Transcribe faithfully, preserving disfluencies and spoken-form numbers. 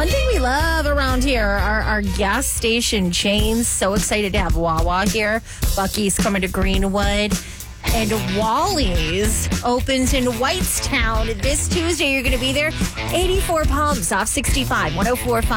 thing we love around here are our gas station chains. So excited to have Wawa here. Bucky's coming to Greenwood. And Wally's opens in Whitestown this Tuesday. You're going to be there. eighty-four Pumps off sixty-five, one oh four point five.